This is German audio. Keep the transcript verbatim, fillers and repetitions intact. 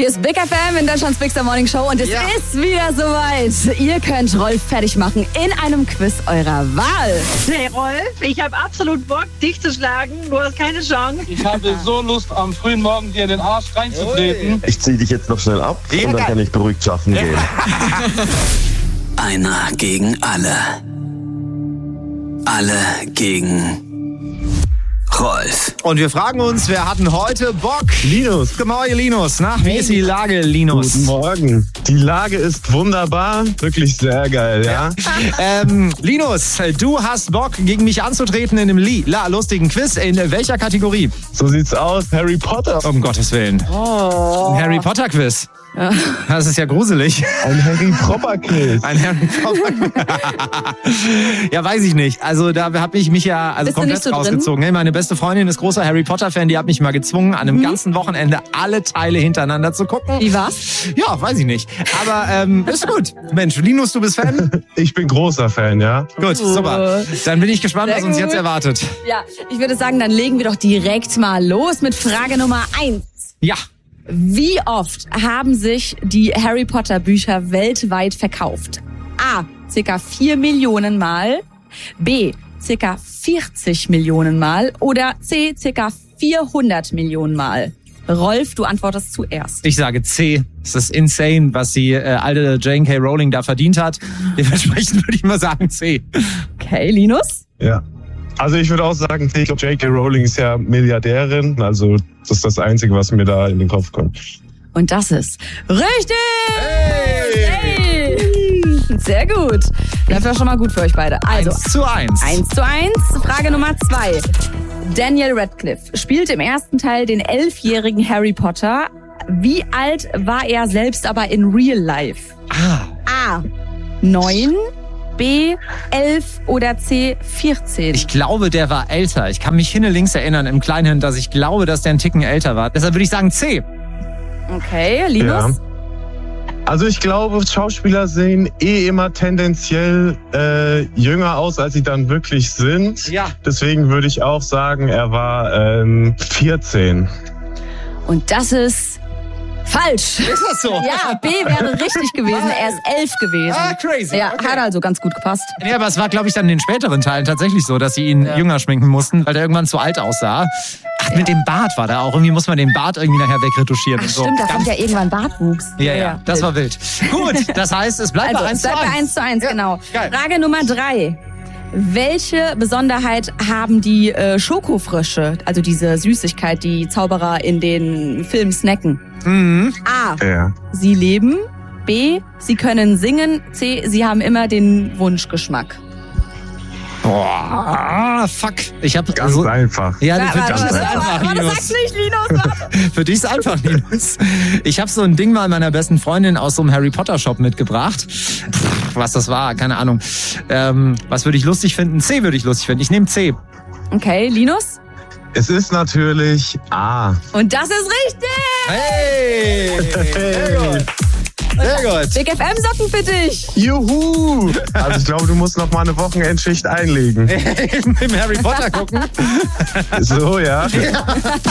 Hier ist Big F M in Deutschlands Big Star Morning Show und es Ja. ist wieder soweit. Ihr könnt Rolf fertig machen in einem Quiz eurer Wahl. Hey Rolf, ich habe absolut Bock, dich zu schlagen. Du hast keine Chance. Ich habe so Lust, am frühen Morgen dir in den Arsch reinzutreten. Ich ziehe dich jetzt noch schnell ab Ja, und dann geil. kann ich beruhigt schaffen gehen. Einer gegen alle. Alle gegen Rolf. Und wir fragen uns, wer hat denn heute Bock? Linus, Guten Morgen, Linus. Na, wie ist die Lage, Linus? guten Morgen. Die Lage ist wunderbar, wirklich sehr geil, ja? Ähm, Linus, du hast Bock, gegen mich anzutreten in einem lila lustigen Quiz. In welcher Kategorie? So sieht's aus, Harry Potter. Um Gottes Willen. Oh. Ein Harry Potter Quiz. Das ist ja gruselig. Ein Harry Potter Quiz. Ein Harry Potter. Ja, weiß ich nicht. Also da habe ich mich ja also Bist du nicht komplett so drin? rausgezogen. Hey, meine beste Freundin ist großer Harry Potter Fan. Die hat mich mal gezwungen, an einem ganzen Wochenende alle Teile hintereinander zu gucken. Wie war's? Ja, weiß ich nicht. Aber ähm, ist gut. Mensch, Linus, du bist Fan? Ich bin großer Fan, ja? Gut, super. Dann bin ich gespannt, Sehr was uns gut. jetzt erwartet. Ja, ich würde sagen, dann legen wir doch direkt mal los mit Frage Nummer eins. Ja. Wie oft haben sich die Harry Potter Bücher weltweit verkauft? A. Circa vier Millionen Mal. B. Circa vierzig Millionen Mal. Oder C. Circa vierhundert Millionen Mal. Rolf, du antwortest zuerst. Ich sage C. Es ist insane, was die äh, alte J K Rowling da verdient hat. Dementsprechend würde ich mal sagen C. Okay, Linus? Ja. Also ich würde auch sagen, ich glaube, J K Rowling ist ja Milliardärin, also das ist das Einzige, was mir da in den Kopf kommt. Und das ist richtig! Hey! Hey! Sehr gut. Das war schon mal gut für euch beide. Also, Eins zu eins. eins zu eins. Frage Nummer zwei. Daniel Radcliffe spielt im ersten Teil den elfjährigen Harry Potter. Wie alt war er selbst aber in Real Life? Ah. A. neun, B. elf oder C. vierzehn? Ich glaube, der war älter. Ich kann mich hinne-links erinnern im Kleinhirn, dass ich glaube, dass der einen Ticken älter war. Deshalb würde ich sagen C. Okay, Linus? Ja. Also ich glaube, Schauspieler sehen eh immer tendenziell äh, jünger aus, als sie dann wirklich sind. Ja. Deswegen würde ich auch sagen, er war ähm, vierzehn. Und das ist falsch. Ist das so? Ja, B wäre richtig gewesen. Er ist elf gewesen. Ah, crazy. Ja, Okay. hat also ganz gut gepasst. Ja, aber es war, glaube ich, dann in den späteren Teilen tatsächlich so, dass sie ihn jünger schminken mussten, weil der irgendwann zu alt aussah. Ach, mit dem Bart war da auch. Irgendwie muss man den Bart irgendwie nachher wegretuschieren. Ach und so. stimmt, da kommt ja irgendwann Bartwuchs. Ja, ja, das war wild. Gut, das heißt, es bleibt Also, bei es eins zu bleibt bei eins. eins zu eins, Ja, genau. geil. Frage Nummer drei. Welche Besonderheit haben die äh, Schokofrösche, also diese Süßigkeit, die Zauberer in den Filmen snacken? Mhm. A. Ja. Sie leben. B. Sie können singen. C. Sie haben immer den Wunschgeschmack. Boah, fuck. Ich hab Ganz also, einfach. ja, Ja, für, warte, dich ist warte, einfach, warte, warte, Linus. sag's nicht, Linus. Warte. Für dich ist einfach, Linus. Ich habe so ein Ding mal meiner besten Freundin aus so einem Harry Potter Shop mitgebracht. Pff, was das war, keine Ahnung. Ähm, was würde ich lustig finden? C würde ich lustig finden. Ich nehme C. Okay, Linus? Es ist natürlich A. Und das ist richtig! Hey! Sehr gut. Sehr gut. Big F M Socken für dich! Juhu! Also ich glaube, du musst noch mal eine Wochenendschicht einlegen. Im Harry Potter gucken. So, ja.